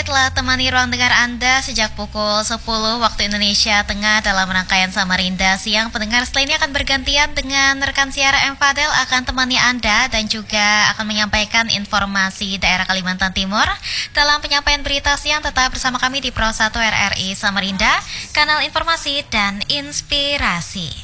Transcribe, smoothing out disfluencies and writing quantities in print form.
telah temani ruang dengar Anda sejak pukul 10 waktu Indonesia Tengah dalam rangkaian Samarinda Siang. Pendengar, setelah ini akan bergantian dengan rekan siara M. Fadel akan temani Anda dan juga akan menyampaikan informasi daerah Kalimantan Timur. Dalam penyampaian berita siang, tetap bersama kami di Pro 1 RRI Samarinda, kanal informasi dan inspirasi.